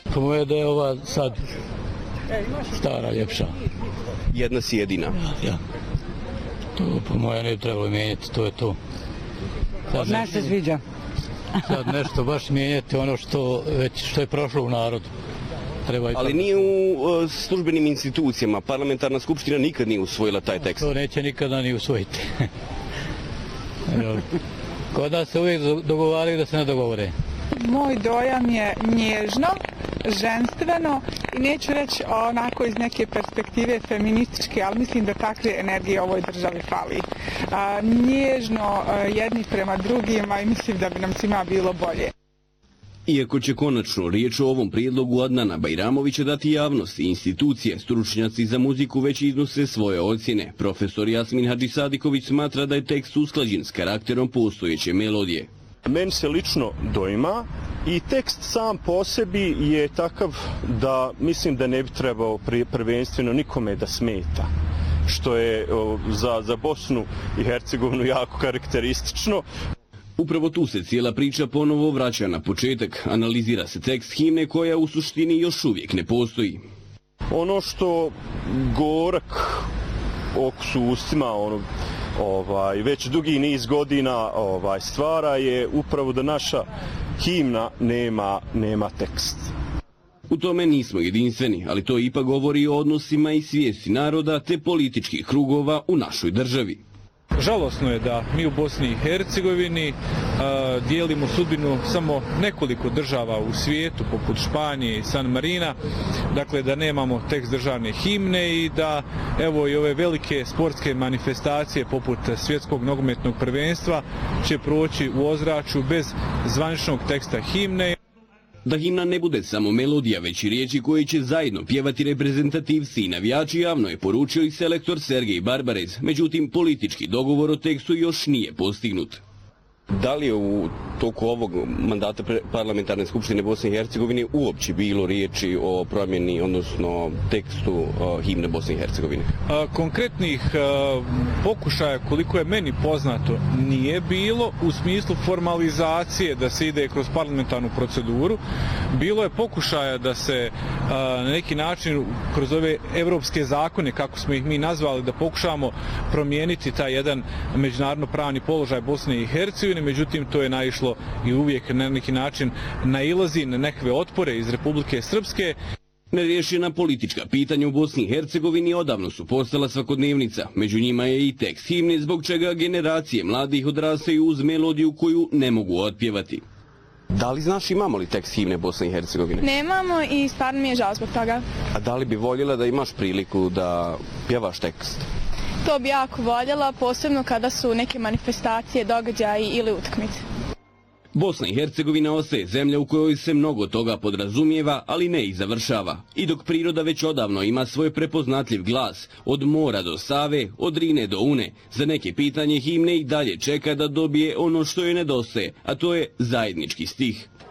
Po moje da je ova sad stara, ljepša. Jedna si jedina. Ja. To po moje ne trebalo mijenjati, to je to. Meni se sviđa. Sad nešto baš mijenjati ono što je prošlo u narodu. Ali nije u službenim institucijama. Parlamentarna skupština nikad nije usvojila taj tekst. To neće nikada ni usvojiti. Kod nas se uvijek dogovaraju da se ne dogovore. Moj dojam je nježno, ženstveno i neću reći onako iz neke perspektive feminističke, ali mislim da takve energije ovoj državi fali. Nježno jedni prema drugima i mislim da bi nam svima bilo bolje. Iako će konačno riječ o ovom prijedlogu Adnana Bajramovića dati javnost i institucije, stručnjaci za muziku već iznose svoje ocjene. Profesor Jasmin Hadžisadiković smatra da je tekst usklađen s karakterom postojeće melodije. Meni se lično dojma i tekst sam po sebi je takav da mislim da ne bi trebao prvenstveno nikome da smeta, što je za Bosnu i Hercegovinu jako karakteristično. Upravo tu se cijela priča ponovo vraća na početak. Analizira se tekst himne koja u suštini još uvijek ne postoji. Ono što gorak okus u ustima već dugi niz godina stvara je upravo da naša himna nema tekst. U tome nismo jedinstveni, ali to ipak govori o odnosima i svijesti naroda te političkih krugova u našoj državi. Žalosno je da mi u Bosni i Hercegovini dijelimo sudbinu samo nekoliko država u svijetu, poput Španije i San Marina, dakle da nemamo tekst državne himne i da evo i ove velike sportske manifestacije poput svjetskog nogometnog prvenstva će proći u ozračju bez zvaničnog teksta himne. Da himna ne bude samo melodija, već i riječi koje će zajedno pjevati reprezentativci i navijači, javno je poručio i selektor Sergej Barbarez. Međutim, politički dogovor o tekstu još nije postignut. Da li je u toku ovog mandata Parlamentarne skupštine Bosne i Hercegovine uopće bilo riječi o promjeni, odnosno tekstu himne Bosne i Hercegovine? Konkretnih pokušaja, koliko je meni poznato, nije bilo u smislu formalizacije da se ide kroz parlamentarnu proceduru. Bilo je pokušaja da se na neki način kroz ove evropske zakone, kako smo ih mi nazvali, da pokušamo promijeniti taj jedan međunarodno pravni položaj Bosne i Hercegovine. Međutim, to je naišlo i uvijek na neki način nailazi na nekakve otpore iz Republike Srpske. Neriješena politička pitanja u Bosni i Hercegovini odavno su postala svakodnevnica. Među njima je i tekst himne, zbog čega generacije mladih odrastaju uz melodiju koju ne mogu otpjevati. Da li znaš imamo li tekst himne Bosne i Hercegovine? Nemamo i stvarno mi je žao zbog toga. A da li bi voljela da imaš priliku da pjevaš tekst? To bi jako voljela, posebno kada su neke manifestacije, događaji ili utakmice. Bosna i Hercegovina ostaje zemlja u kojoj se mnogo toga podrazumijeva, ali ne i završava. I dok priroda već odavno ima svoj prepoznatljiv glas, od mora do Save, od Drine do Une, za neke pitanje himne i dalje čeka da dobije ono što joj nedostaje, a to je zajednički stih.